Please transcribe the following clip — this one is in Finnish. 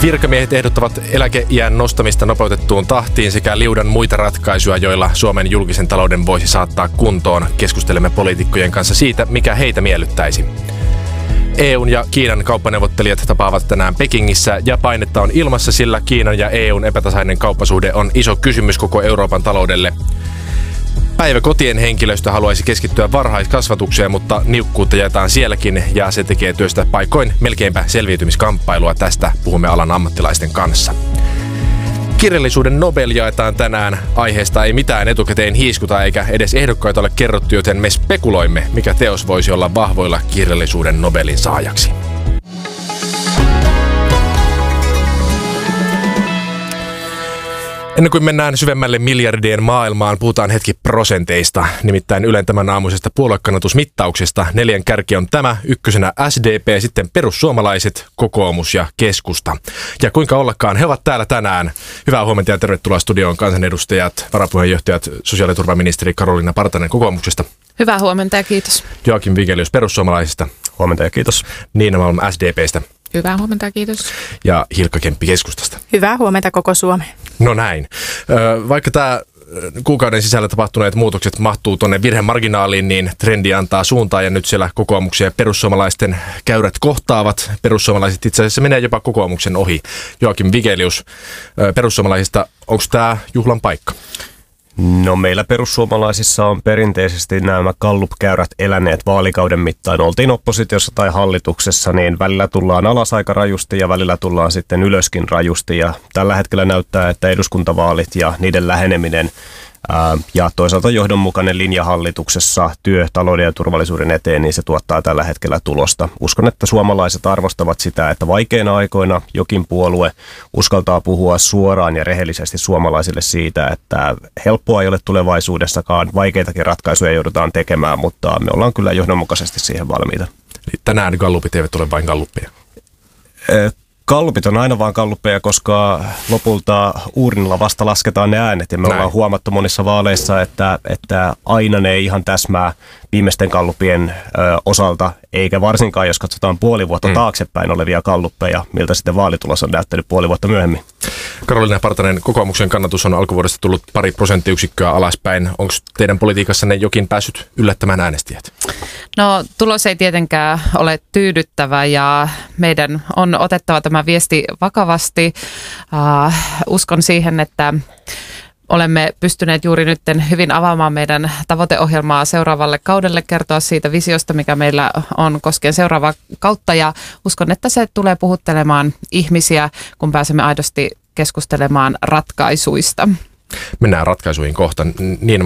Virkamiehet ehdottavat eläkeiän nostamista nopeutettuun tahtiin sekä liudan muita ratkaisuja, joilla Suomen julkisen talouden voisi saattaa kuntoon. Keskustelemme poliitikkojen kanssa siitä, mikä heitä miellyttäisi. EUn ja Kiinan kauppaneuvottelijat tapaavat tänään Pekingissä ja painetta on ilmassa, sillä Kiinan ja EUn epätasainen kauppasuhde on iso kysymys koko Euroopan taloudelle. Päiväkotien henkilöstö haluaisi keskittyä varhaiskasvatukseen, mutta niukkuutta jaetaan sielläkin ja se tekee työstä paikoin melkeinpä selviytymiskamppailua. Tästä puhumme alan ammattilaisten kanssa. Kirjallisuuden Nobel jaetaan tänään. Aiheesta ei mitään etukäteen hiiskuta eikä edes ehdokkaita ole kerrottu, joten me spekuloimme, mikä teos voisi olla vahvoilla kirjallisuuden Nobelin saajaksi. Ennen kuin mennään syvemmälle miljardien maailmaan, puhutaan hetki prosenteista. Nimittäin Ylen tämän aamuisesta puoluekannatusmittauksesta 4 kärki on tämä, ykkösenä SDP, sitten perussuomalaiset, kokoomus ja keskusta. Ja kuinka ollakaan, he ovat täällä tänään. Hyvää huomenta ja tervetuloa studioon kansanedustajat, varapuheenjohtajat, sosiaaliturvaministeri Karoliina Partanen kokoomuksesta. Hyvää huomenta ja kiitos. Joakim Vigelius perussuomalaisista. Huomenta ja kiitos. Niina Malm SDPstä. Hyvää huomenta ja kiitos. Ja Hilkka Kemppi keskustasta. Hyvää huomenta koko Suomi. No näin. Vaikka tämä kuukauden sisällä tapahtuneet muutokset mahtuu tuonne virhemarginaaliin, niin trendi antaa suuntaa ja nyt siellä kokoomuksen ja perussuomalaisten käyrät kohtaavat. Perussuomalaiset itse asiassa menee jopa kokoomuksen ohi. Joakim Vigelius perussuomalaisista, onko tämä juhlan paikka? No meillä perussuomalaisissa on perinteisesti nämä Gallup-käyrät eläneet vaalikauden mittaan. Oltiin oppositiossa tai hallituksessa, niin välillä tullaan alas aika rajusti ja välillä tullaan sitten ylöskin rajusti. Ja tällä hetkellä näyttää, että eduskuntavaalit ja niiden läheneminen ja toisaalta johdonmukainen linja hallituksessa työ, talouden ja turvallisuuden eteen, niin se tuottaa tällä hetkellä tulosta. Uskon, että suomalaiset arvostavat sitä, että vaikeina aikoina jokin puolue uskaltaa puhua suoraan ja rehellisesti suomalaisille siitä, että helppoa ei ole tulevaisuudessakaan, vaikeitakin ratkaisuja joudutaan tekemään, mutta me ollaan kyllä johdonmukaisesti siihen valmiita. Eli tänään gallupit eivät ole vain galluppeja? Gallupit on aina vaan galluppeja, koska lopulta uurnilla vasta lasketaan ne äänet ja me ollaan huomattu monissa vaaleissa, että aina ne ei ihan täsmää viimeisten gallupien osalta, eikä varsinkaan jos katsotaan puoli vuotta taaksepäin olevia galluppeja, miltä sitten vaalitulos on näyttänyt puoli vuotta myöhemmin. Karoliina Partanen, kokoomuksen kannatus on alkuvuodesta tullut pari prosenttiyksikköä alaspäin. Onko teidän politiikassanne jokin päässyt yllättämään äänestäjät? No tulos ei tietenkään ole tyydyttävä ja meidän on otettava tämä viesti vakavasti. Uskon siihen, että olemme pystyneet juuri nyt hyvin avaamaan meidän tavoiteohjelmaa seuraavalle kaudelle, kertoa siitä visiosta, mikä meillä on koskien seuraavaa kautta ja uskon, että se tulee puhuttelemaan ihmisiä, kun pääsemme aidosti keskustelemaan ratkaisuista. Mennään ratkaisuihin kohta. Niin